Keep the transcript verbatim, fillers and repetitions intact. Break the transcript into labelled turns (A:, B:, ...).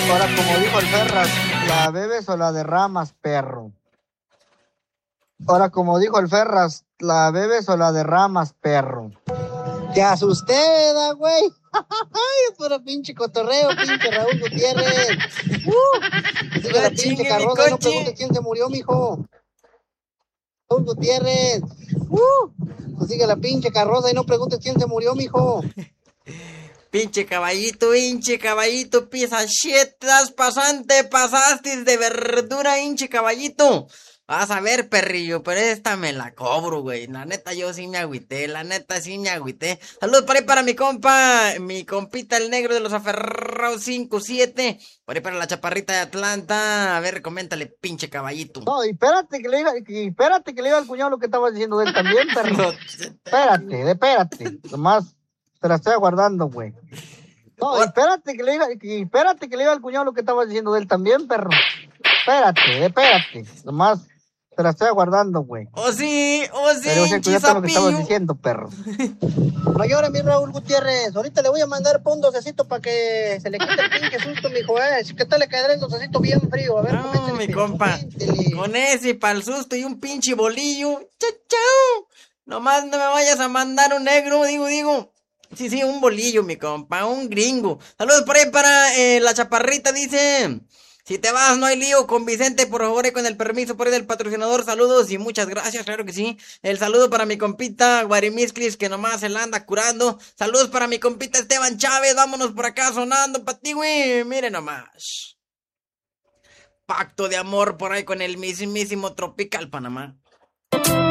A: Ahora, como dijo el Ferras, ¿la bebes o la derramas, perro? Ahora, como dijo el Ferras, ¿la bebes o la derramas, perro? Te asusté, da, güey. Ay, es puro pinche cotorreo, pinche Raúl Gutiérrez. Uh, sigue la
B: La
A: pinche
B: chingue mi
A: carroza y no preguntes
B: coche.
A: quién se murió, mijo. Raúl Gutiérrez. Uh, sigue la pinche carroza y no preguntes quién se murió, mijo.
B: Pinche caballito, pinche caballito, pieza shit, das pasante, pasaste de verdura, hinche caballito. Vas a ver, perrillo, pero esta me la cobro, güey. La neta, yo sí me agüité, la neta, sí me agüité. Saludos por ahí para mi compa, mi compita el negro de los aferrados cinco siete. Por ahí para la chaparrita de Atlanta. A ver, coméntale, pinche caballito.
A: No, y espérate que le diga, y espérate que le diga al cuñado lo que estabas diciendo de él también, perro.
B: No,
A: Espérate, espérate. Nomás te la estoy aguardando, güey. No, y espérate que le diga, y espérate que le diga al cuñado lo que estabas diciendo de él también, perro. Espérate, espérate. Nomás te la estoy aguardando, güey.
B: oh sí, oh
A: Pero
B: sí,
A: cuídate lo que estabas
B: chisapillo.
A: diciendo, perro. No llores, mi Raúl Gutiérrez. Ahorita le voy a mandar pa' un docecito para que se le quite el pinche susto, mijo. Eh. ¿Qué tal le quedará el docecito bien frío? A ver,
B: No,
A: coméntele,
B: mi
A: pero
B: compa.
A: coméntele.
B: Con ese pa'l susto y un pinche bolillo. ¡Chau, chau! Nomás no me vayas a mandar un negro, digo, digo. Sí, sí, un bolillo, mi compa, un gringo. Saludos por ahí para eh, la chaparrita, dice. Si te vas, no hay lío con Vicente, por favor, y con el permiso por ahí del patrocinador. Saludos y muchas gracias, claro que sí. El saludo para mi compita Guarimisclis, que nomás se la anda curando. Saludos para mi compita Esteban Chávez, vámonos por acá sonando pa' ti, güey. Mire nomás. Pacto de amor por ahí con el mismísimo Tropical Panamá.